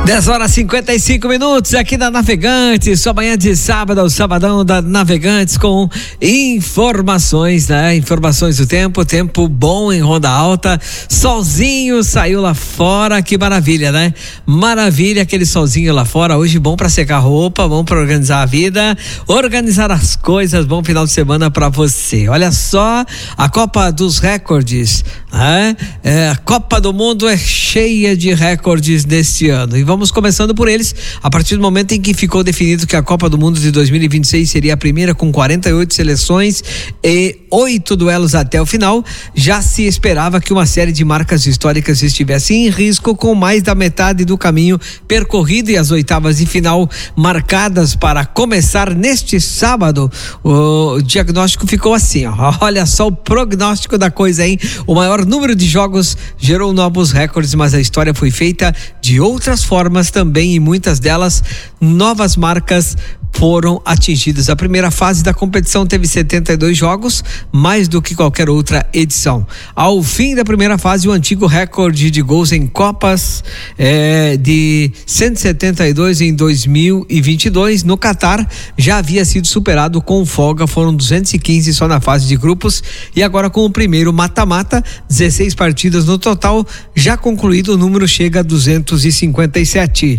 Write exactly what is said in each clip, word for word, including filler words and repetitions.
dez horas e cinquenta e cinco minutos aqui na Navegantes, sua manhã de sábado, o sabadão da Navegantes com informações, né? Informações do tempo, tempo bom em Ronda Alta, solzinho saiu lá fora, que maravilha, né? Maravilha aquele solzinho lá fora, hoje bom pra secar roupa, bom pra organizar a vida, organizar as coisas, bom final de semana pra você. Olha só, a Copa dos Recordes, né? É, a Copa do Mundo é cheia de recordes neste ano e vamos começando por eles, a partir do momento em que ficou definido que a Copa do Mundo de dois mil e vinte e seis seria a primeira com quarenta e oito seleções e oito duelos até o final, já se esperava que uma série de marcas históricas estivesse em risco, com mais da metade do caminho percorrido e as oitavas de final marcadas para começar neste sábado. O diagnóstico ficou assim, ó. Olha só o prognóstico da coisa, hein? O maior número de jogos gerou novos recordes, mas a história foi feita de outras formas também, e muitas delas novas marcas foram atingidas. A primeira fase da competição teve setenta e dois jogos, mais do que qualquer outra edição. Ao fim da primeira fase, o antigo recorde de gols em Copas é, de cento e setenta e dois em dois mil e vinte e dois no Catar já havia sido superado com folga, foram duzentos e quinze só na fase de grupos, e agora com o primeiro mata-mata, dezesseis partidas no total, já concluído, o número chega a duzentos e cinquenta e sete.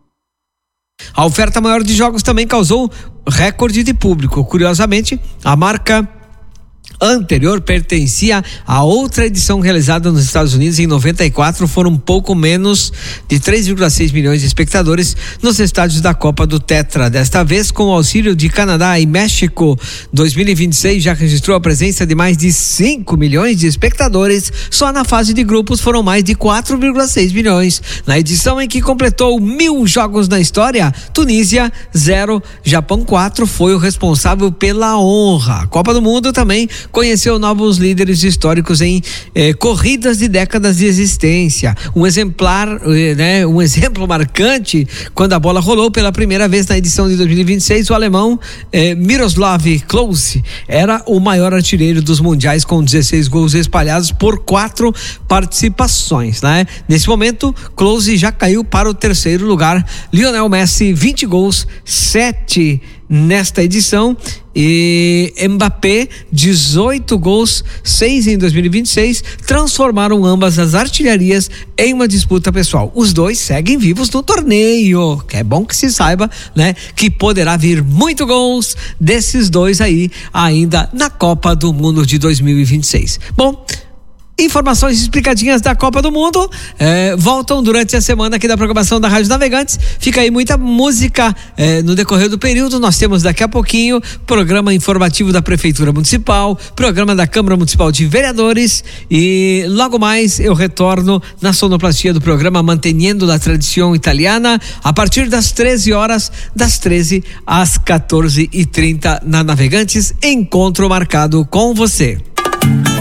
A oferta maior de jogos também causou recorde de público. Curiosamente, a marca anterior pertencia a outra edição realizada nos Estados Unidos em noventa e quatro, foram um pouco menos de três vírgula seis milhões de espectadores nos estádios da Copa do Tetra. Desta vez, com o auxílio de Canadá e México, dois mil e vinte e seis já registrou a presença de mais de cinco milhões de espectadores. Só na fase de grupos foram mais de quatro vírgula seis milhões. Na edição em que completou mil jogos na história, Tunísia zero, Japão quatro foi o responsável pela honra. A Copa do Mundo também conheceu novos líderes históricos em eh, corridas de décadas de existência. Um exemplar, eh, né, um exemplo marcante, quando a bola rolou pela primeira vez na edição de dois mil e vinte e seis, o alemão eh, Miroslav Klose era o maior artilheiro dos mundiais, com dezesseis gols espalhados por quatro participações, né? Nesse momento, Klose já caiu para o terceiro lugar. Lionel Messi, vinte gols, sete nesta edição, e Mbappé, dezoito gols, seis em dois mil e vinte e seis, transformaram ambas as artilharias em uma disputa pessoal. Os dois seguem vivos no torneio, que é bom que se saiba, né, que poderá vir muito gols desses dois aí ainda na Copa do Mundo de dois mil e vinte e seis. Bom, informações explicadinhas da Copa do Mundo eh, voltam durante a semana aqui da programação da Rádio Navegantes. Fica aí muita música eh, no decorrer do período. Nós temos daqui a pouquinho programa informativo da Prefeitura Municipal, programa da Câmara Municipal de Vereadores, e logo mais eu retorno na sonoplastia do programa Mantenendo a Tradição Italiana a partir das treze horas, das treze às quatorze e trinta na Navegantes. Encontro marcado com você.